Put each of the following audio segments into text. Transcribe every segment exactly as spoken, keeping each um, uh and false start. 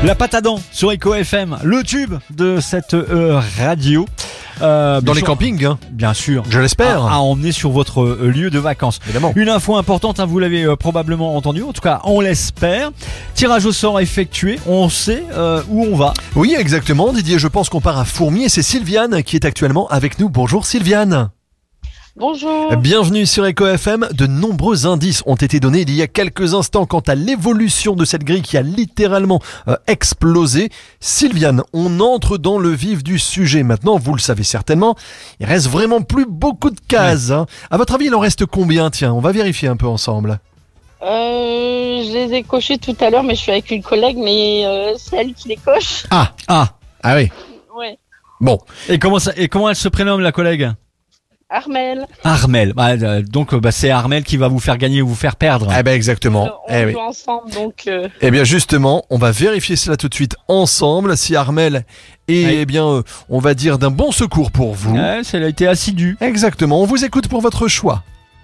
La pâte à dents sur Eco F M, le tube de cette euh, radio. Euh, Dans les sûr, campings, hein. Bien sûr. Je l'espère. À, à emmener sur votre euh, lieu de vacances. Évidemment. Une info importante, hein, vous l'avez euh, probablement entendu. En tout cas, on l'espère. Tirage au sort effectué. On sait euh, où on va. Oui, exactement. Didier, je pense qu'on part à Fourmi et c'est Sylviane qui est actuellement avec nous. Bonjour Sylviane. Bonjour. Bienvenue sur Eco F M. De nombreux indices ont été donnés il y a quelques instants quant à l'évolution de cette grille qui a littéralement euh, explosé. Sylviane, on entre dans le vif du sujet. Maintenant, vous le savez certainement, il reste vraiment plus beaucoup de cases. Hein. À votre avis, il en reste combien? Tiens, on va vérifier un peu ensemble. Euh, je les ai cochés tout à l'heure, mais je suis avec une collègue, mais euh, c'est elle qui les coche. Ah, Ah. ah oui. Ouais. Bon. Et comment ça, et comment elle se prénomme, la collègue? Armel. Armel. Bah, euh, donc, euh, bah, c'est Armel qui va vous faire gagner ou vous faire perdre. Eh ben exactement. Euh, on eh joue oui. ensemble, donc. Euh... Eh bien justement, on va vérifier cela tout de suite ensemble. Si Armel est, Oui. eh bien, euh, on va dire d'un bon secours pour vous. Ouais, elle a été assidue. Exactement. On vous écoute pour votre choix.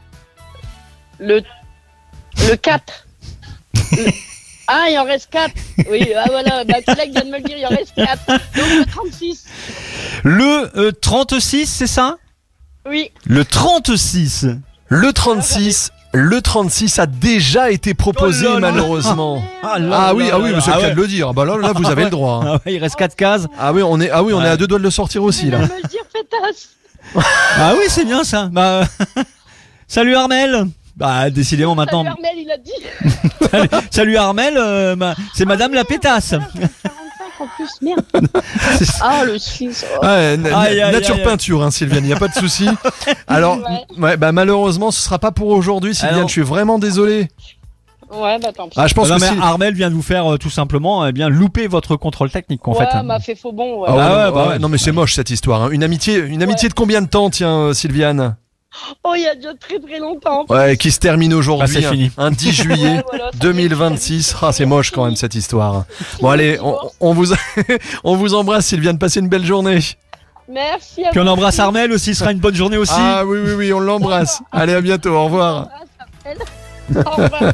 Le. Le quatre. Le- Ah, il en reste quatre. Oui, ah voilà, ma collègue vient de me le dire, il en reste quatre. Donc le trente-six. Le euh, trente-six, c'est ça? Oui. Le trente-six. Le trente-six. Le trente-six a déjà été proposé Oh là là. malheureusement. Ah, là, Ah oui, là, ah oui, là, mais c'est ah le cas ouais. de le dire. Bah là, là, vous avez le droit. hein. Ah ouais, il reste quatre cases. Ah oui, on est, ah oui, on Ouais. est à deux doigts de le sortir aussi là. Il vient de me le dire, pétasse. Ah oui, c'est bien ça. Bah, salut Armel. Bah, décidément maintenant. Salut Armel, il a dit. Salut, salut Armel, euh, bah, c'est Madame la pétasse. quarante-cinq en plus, merde. Ah, le Suisse. Oh. Ouais, na- Aïe, aïe, nature aïe, aïe. peinture, hein, Sylviane, il n'y a pas de souci. Alors, Ouais. ouais, bah, malheureusement, ce sera pas pour aujourd'hui, Sylviane. Alors- Je suis vraiment désolé. Ouais, bah tant pis. Ah, je pense non, que mais si- Armel vient de vous faire euh, tout simplement eh bien louper votre contrôle technique en ouais, fait. m'a fait faux bon. Ouais. Ah ouais, Ah non, ouais, bah ouais, ouais. non mais c'est moche cette histoire. hein. Une amitié, une amitié de combien de temps, tiens, euh, Sylviane? Oh, il y a déjà très très longtemps. Ouais, qui se termine Ah, aujourd'hui, c'est hein, fini. un dix juillet Ouais, voilà, ça deux mille vingt-six. Ah, c'est moche quand même cette histoire. Bon allez, on, on vous, on vous embrasse, Sylviane. Passez une belle journée. Merci à Puis on vous. embrasse Armel aussi, ce sera une bonne journée aussi. Ah oui, oui, oui, on l'embrasse. Allez, à bientôt. Au revoir. Au revoir.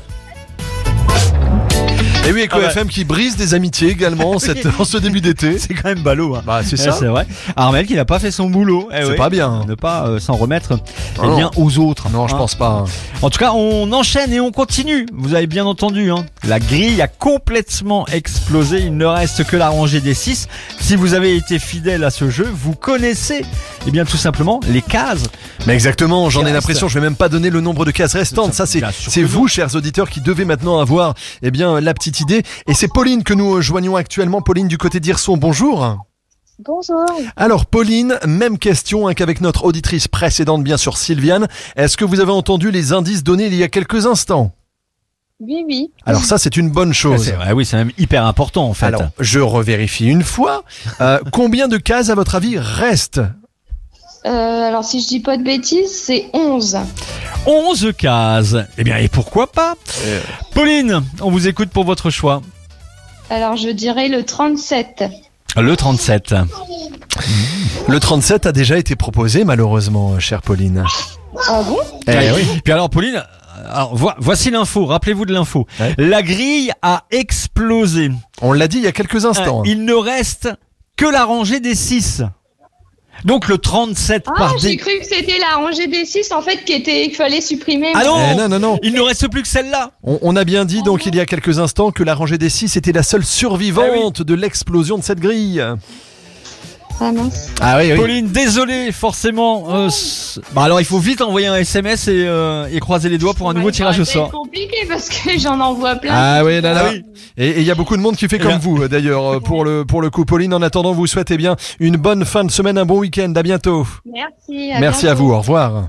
Et oui, Eco Ah bah. F M qui brise des amitiés également cette, en ce début d'été. C'est quand même ballot. Hein. Bah, c'est Eh, ça. c'est vrai. Armel qui n'a pas fait son boulot. Eh C'est ouais. pas bien. Ne pas euh, s'en remettre eh non. bien aux autres. Non, je hein. pense pas. En tout cas, on enchaîne et on continue. Vous avez bien entendu, hein. La grille a complètement explosé. Il ne reste que la rangée des six. Si vous avez été fidèle à ce jeu, vous connaissez, eh bien, tout simplement, les cases. Mais exactement, j'en Il ai reste. l'impression, je vais même pas donner le nombre de cases restantes. Ça, c'est, Bien sûr c'est que vous, chers auditeurs, qui devez maintenant avoir, eh bien, la petite idée. Et c'est Pauline que nous euh, joignons actuellement. Pauline du côté d'Hirson, bonjour. Bonjour. Alors, Pauline, même question hein, qu'avec notre auditrice précédente, bien sûr, Sylviane. Est-ce que vous avez entendu les indices donnés il y a quelques instants? Oui, oui. Alors ça, c'est une bonne Ah, chose. c'est vrai, oui, c'est même hyper important, en fait. Alors, je revérifie une fois. Euh, combien de cases, à votre avis, restent? Euh, alors, si je dis pas de bêtises, c'est onze. onze cases. Eh bien, et pourquoi pas? Euh. Pauline, on vous écoute pour votre choix. Alors, je dirais le trente-sept. Le trente-sept. Le trente-sept a déjà été proposé, malheureusement, chère Pauline. Ah bon? Eh Ah, oui. Puis alors, Pauline, alors, vo- voici l'info. Rappelez-vous de l'info. Ouais. La grille a explosé. On l'a dit il y a quelques instants. Euh, il ne reste que la rangée des six. Donc le trente-sept Ah, par j'ai dé... cru que c'était la rangée des six, en fait, qui était, qu'il fallait supprimer. Ah non, Eh non, non, non. Il ne reste plus que celle-là. On, on a bien dit donc il y a quelques instants que la rangée des six était la seule survivante de l'explosion de cette grille. Ah mince. Ah oui, Pauline, désolé, forcément. euh, c- bah alors il faut vite envoyer un S M S et, euh, et croiser les doigts pour un nouveau Ouais, tirage au ça va être sort. compliqué parce que j'en envoie plein. Ah oui, là, là. Ah oui. Et et il y a beaucoup de monde qui fait Eh comme bien- vous, euh, d'ailleurs, euh, pour le, pour le coup. Pauline, en attendant, vous souhaitez bien une bonne fin de semaine, un bon week-end. À bientôt. Merci. à Merci à bientôt. vous. Au revoir.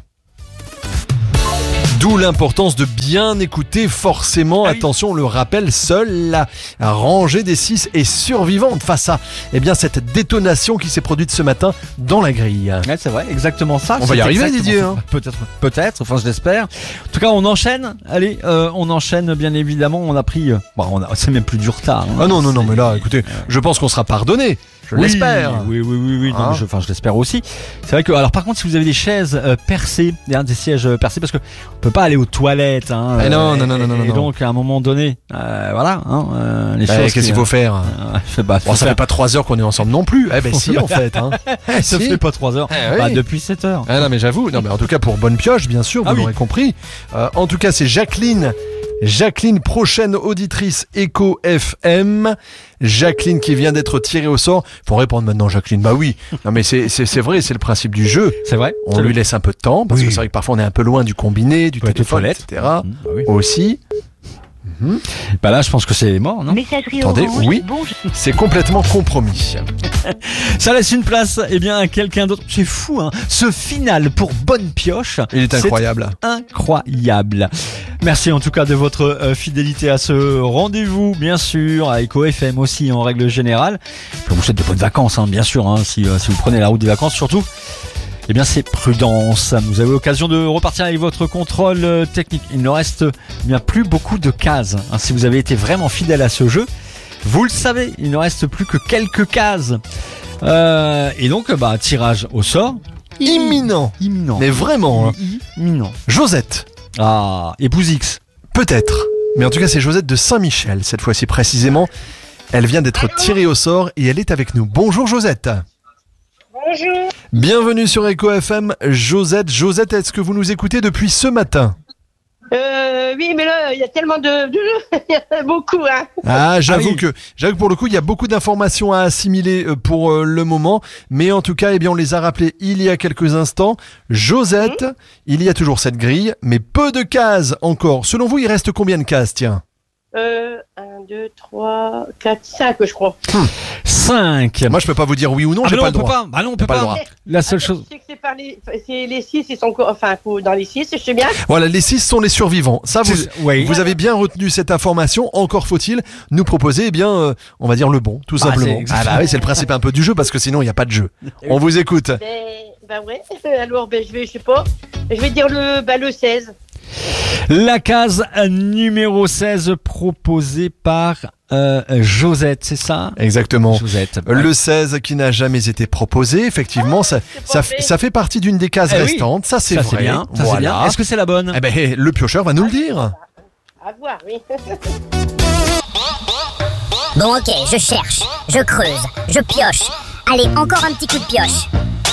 D'où l'importance de bien écouter forcément. Ah oui. Attention, on le rappelle, seule la rangée des six est survivante face à eh bien, cette détonation qui s'est produite ce matin dans la grille. Ouais, c'est vrai, exactement ça. On va y C'est arriver, exactement Didier, ça. hein. Peut-être, peut-être. Enfin, je l'espère. En tout cas, on enchaîne. Allez, euh, on enchaîne. Bien évidemment, on a pris. euh, bon, on a, c'est même plus du retard. hein. Ah non, non, non, C'est- mais là, écoutez, je pense qu'on sera pardonné. Je Oui, l'espère. Oui, oui, oui, oui. Non, Hein mais je, enfin, je l'espère aussi. C'est vrai que, alors, par contre, si vous avez des chaises euh, percées, hein, des sièges euh, percés, parce que on peut pas aller aux toilettes. Hein, Eh non, euh, non, non, non, non, Et non. donc, à un moment donné, euh, voilà, hein, euh, les Bah, choses. qu'est-ce qui, qu'il faut faire euh, je sais pas, Bon, faut ça faire- fait pas trois heures qu'on est ensemble non plus. Eh ben Faut si, faire- en fait. Hein. Eh, Ça si. fait pas trois heures. Eh oui. Bah, depuis sept heures. Ah non mais j'avoue, non mais en tout cas pour bonne pioche bien sûr, vous Ah oui. l'aurez compris. Euh, en tout cas c'est Jacqueline, Jacqueline prochaine auditrice Echo F M, Jacqueline qui vient d'être tirée au sort. Faut répondre maintenant Jacqueline. Bah oui, non mais c'est c'est c'est vrai, c'est le principe du jeu. C'est vrai. On lui laisse un peu de temps parce Oui. que c'est vrai que parfois on est un peu loin du combiné, du Peut être aux téléphone, toilettes. et cetera. Mmh, bah oui. Aussi, Bah là, je pense que c'est mort, non? Messagerie Attendez, Orange. oui. Bonjour. c'est complètement compromis. Ça laisse une place, eh bien, à quelqu'un d'autre. C'est fou, hein. Ce final pour bonne pioche. Il est c'est incroyable. Incroyable. Merci en tout cas de votre euh, fidélité à ce rendez-vous, bien sûr, à Echo F M aussi en règle générale. Puis on vous souhaite de bonnes vacances, hein, bien sûr, hein, si, euh, si vous prenez la route des vacances, surtout. Eh bien, c'est prudence. Vous avez l'occasion de repartir avec votre contrôle euh, technique. Il ne reste eh bien plus beaucoup de cases. Hein, si vous avez été vraiment fidèle à ce jeu, vous le savez, il ne reste plus que quelques cases. Euh, et donc, bah, tirage au sort. Imminent. Imminent. Mais vraiment. Hein. Imminent. Josette, Ah, épouse X. peut-être. Mais en tout cas c'est Josette de Saint-Michel cette fois-ci précisément. Elle vient d'être tirée au sort et elle est avec nous. Bonjour Josette. Bonjour. Bienvenue sur Echo F M, Josette. Josette, est-ce que vous nous écoutez depuis ce matin? Euh, oui, mais là, il y a tellement de, de jeux. Il y en a beaucoup, hein. Ah, j'avoue Ah oui. que j'avoue que pour le coup, il y a beaucoup d'informations à assimiler euh, pour euh, le moment, mais en tout cas, eh bien, on les a rappelées il y a quelques instants. Josette, il y a toujours cette grille, mais peu de cases encore. Selon vous, il reste combien de cases, tiens? Euh, un, deux, trois, quatre, cinq, je crois. cinq. Moi, je peux pas vous dire oui ou non, Ah, j'ai mais pas non, le on peut droit. pas. Ah non, on peut pas le pas. droit. La seule Attends, chose. Je sais que c'est par les, c'est les six, ils sont encore, enfin, faut- dans les six, je sais bien. Voilà, les six sont les survivants. Ça, vous, C'est- oui. vous avez bien retenu cette information. Encore faut-il nous proposer, eh bien, euh, on va dire le bon, tout Bah, simplement. c'est exactement- Ah bah oui, c'est le principe un peu du jeu, parce que sinon, il n'y a pas de jeu. On vous écoute. Ben, ben ouais. Alors, ben, je vais, je sais pas. Je vais dire le, ben, le seize. La case numéro seize proposée par euh, Josette, c'est ça? Exactement. Josette. Le seize qui n'a jamais été proposé, effectivement, ça, c'est ça, pas vrai. ça fait partie d'une des cases Eh oui. restantes, ça c'est Ça, vrai. c'est bien. Ça, c'est Voilà. bien. Est-ce que c'est la bonne? Eh ben, le piocheur va nous le dire. À voir, oui. Bon ok, je cherche, je creuse, je pioche. Allez, encore un petit coup de pioche.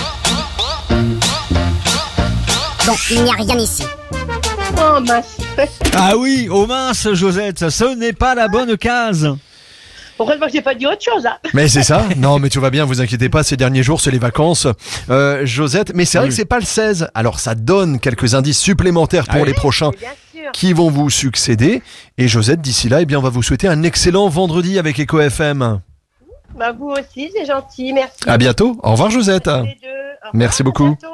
Bon, il n'y a rien ici. Oh, mince. Ah oui, oh mince, Josette, ce n'est pas la bonne case. Heureusement que j'ai pas dit autre chose, hein. Mais c'est ça. Non, mais tout va bien, vous inquiétez pas, ces derniers jours, c'est les vacances. Euh, Josette, mais c'est vrai Oui. que c'est pas le seize. Alors, ça donne quelques indices supplémentaires pour Ah oui. les prochains Bien sûr. qui vont vous succéder. Et Josette, d'ici là, eh bien, on va vous souhaiter un excellent vendredi avec Echo F M. Bah, vous aussi, c'est gentil, merci. À bientôt. Au revoir, Josette. Les deux. Au revoir, Merci à beaucoup. bientôt.